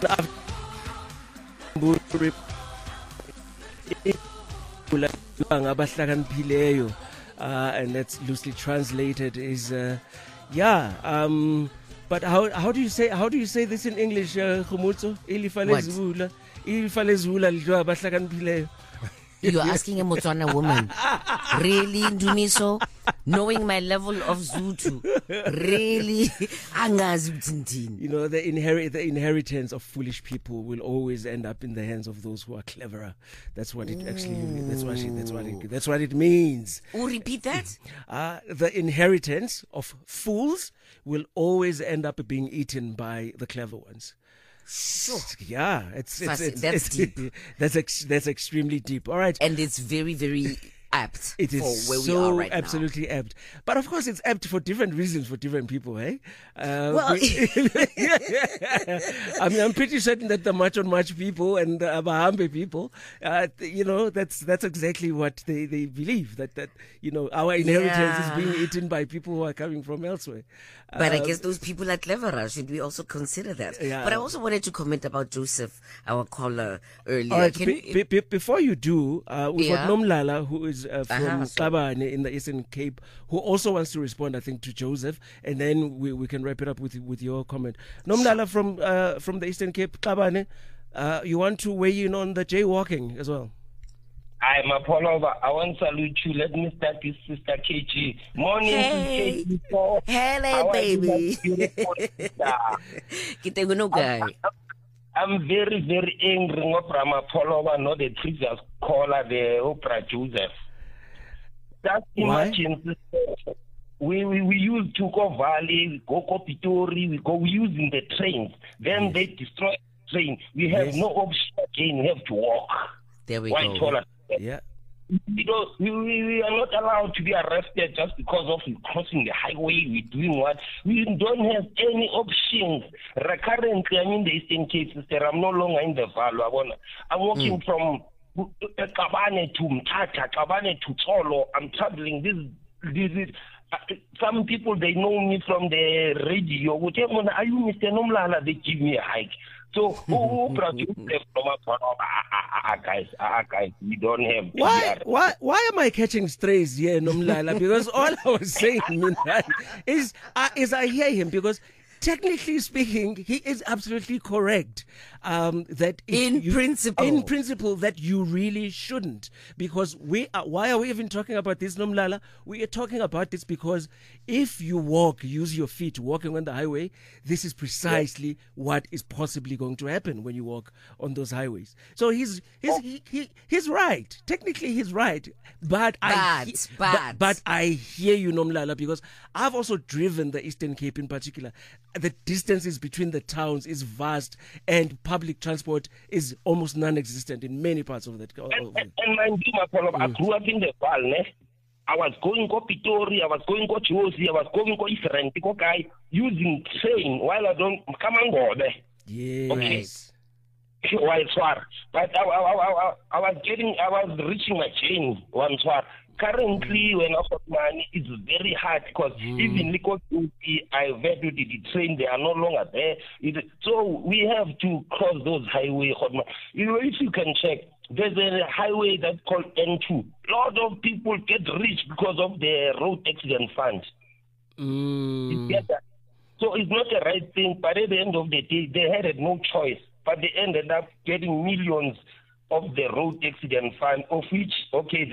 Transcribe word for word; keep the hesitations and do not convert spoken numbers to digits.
abahlakaniphileyo, uh, and that's loosely translated is uh, yeah. Um, but how how do you say how do you say this in English, uh, Khumutso? Ilifa lezula, ilifa lezula lidwa abahlakaniphileyo. You're asking a Motswana woman, really, Ndumiso? Knowing my level of Zutu, really? You know, the inherit the inheritance of foolish people will always end up in the hands of those who are cleverer. That's what it actually. That's what it. That's what it. That's what it means. Oh, repeat that. Uh, the inheritance of fools will always end up being eaten by the clever ones. Sure. Yeah, it's, it's, it's that's it's, deep. That's ex, that's extremely deep. All right, and it's very very apt. It is for where so we are right absolutely now. apt. But of course, it's apt for different reasons for different people, eh? Uh, well, I mean, I'm pretty certain that the Much on Much people and the Abahambe people, uh, you know, that's that's exactly what they, they believe, that, that, you know, our inheritance yeah. is being eaten by people who are coming from elsewhere. But um, I guess those people are cleverer. Should we also consider that? Yeah. But I also wanted to comment about Joseph, our caller earlier. All right, Can be, be, be, before you do, uh, we've yeah. got Nomlala, who is uh, from uh-huh, so. Kabane in the Eastern Cape, who also wants to respond, I think, to Joseph, and then we, we can wrap it up with with your comment. Nomlala from uh, from the Eastern Cape, Kabane, uh, you want to weigh in on the jaywalking as well? I'm a follower. I want to salute you. Let me start with Sister K G. Morning, hey. K G. Hello, baby. I'm, I'm very, very angry from a follower, not the previous caller, the Oprah Joseph. Just imagine, we, we we used to go Valley, we go Kopitori, we go we using the trains. Then yes. they destroy the train. We have yes. no option again. We have to walk. There we White go. Collar. Yeah. You know, we, we, we are not allowed to be arrested just because of crossing the highway. We're doing what? We don't have any options. Currently, I'm in the Eastern Cape, sister. I'm no longer in the Valley. I'm walking mm. from Kabane to Mthatha, Kabane to Tsolo. I'm traveling. This, this is, uh, some people, they know me from the radio. Are you Mister Nomlala? They give me a hike. So, who produced them from a guys, ah, guys, we don't have. Why, why, why am I catching strays here, Nomlala? Because all I was saying is, uh, is I hear him because technically speaking, he is absolutely correct. Um, that in you, principle, in principle, that you really shouldn't, because we are. Why are we even talking about this, Nomlala? We are talking about this because if you walk, use your feet, walking on the highway, this is precisely yeah. what is possibly going to happen when you walk on those highways. So he's he's he, he he's right. Technically, he's right, but bad, I he, bad. But, but I hear you, Nomlala, because I've also driven the Eastern Cape in particular. The distances between the towns is vast, and public transport is almost non-existent in many parts of that. And, and, and mind you, my follow, mm. I grew up in the Val. I was going to Pitori, I was going to Josi, I was going to Israel, guy using train while I don't come and go there. Yes. Okay. While swar, but I, I, I, I, I was getting, I was reaching my chain one swar. Currently, when I got money, it's very hard because mm. even Liko I value the train, they are no longer there. It, so we have to cross those highways. You know, if you can check, there's a highway that's called N two. A lot of people get rich because of the road accident fund. Mm. So it's not the right thing, but at the end of the day, they had no choice. But they ended up getting millions of the road accident fund, of which, okay,